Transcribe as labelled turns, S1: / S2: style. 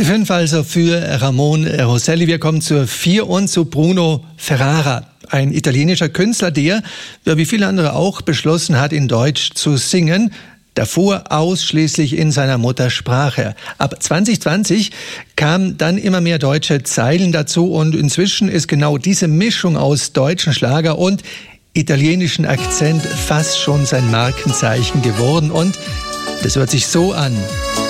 S1: Die 5 also für Ramon Rosselli. Wir kommen zur 4 und zu Bruno Ferrara. Ein italienischer Künstler, der, wie viele andere auch, beschlossen hat, in Deutsch zu singen. Davor ausschließlich in seiner Muttersprache. Ab 2020 kamen dann immer mehr deutsche Zeilen dazu und inzwischen ist genau diese Mischung aus deutschen Schlager und italienischen Akzent fast schon sein Markenzeichen geworden und das hört sich so an.